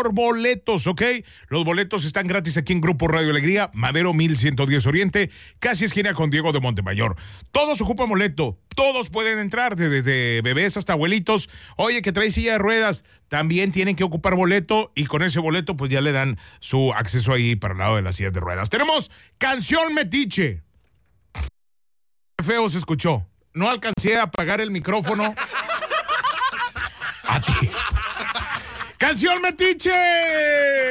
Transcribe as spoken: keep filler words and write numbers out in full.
por boletos, ¿ok? Los boletos están gratis aquí en Grupo Radio Alegría, Madero mil ciento diez Oriente, casi esquina con Diego de Montemayor. Todos ocupan boleto, todos pueden entrar, desde, desde bebés hasta abuelitos. Oye, que trae silla de ruedas, también tienen que ocupar boleto y con ese boleto pues ya le dan su acceso ahí para el lado de las sillas de ruedas. Tenemos Canción Metiche. Feo se escuchó. No alcancé a apagar el micrófono. A ti. ¡Canción Metiche!